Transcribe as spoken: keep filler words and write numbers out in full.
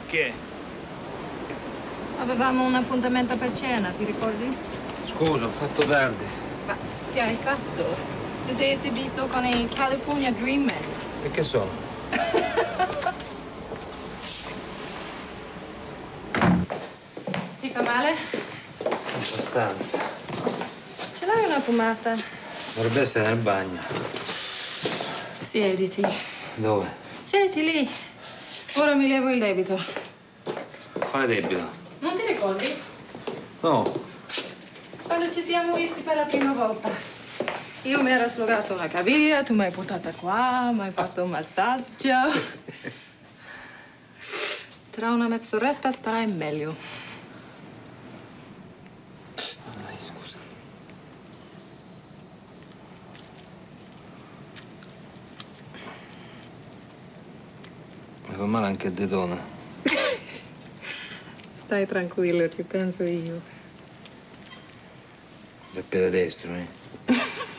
Perché? Avevamo un appuntamento per cena, ti ricordi? Scusa, ho fatto tardi. Ma che hai fatto? Ti sei esibito con i California Dreamers. E che sono? Ti fa male? Abbastanza. Ce l'hai una pomata? Dovrebbe essere nel bagno. Siediti. Dove? Siediti lì. Ora mi levo il debito. Quale debito? Non ti ricordi? No. Quando ci siamo visti per la prima volta. Io mi ero slogato la caviglia, tu mi hai portata qua, mi hai fatto un massaggio. Tra una mezz'oretta starai meglio. Dai, scusa. Mi fa male anche il dedone. Stai tranquillo, ci penso io. Del piede destro, eh?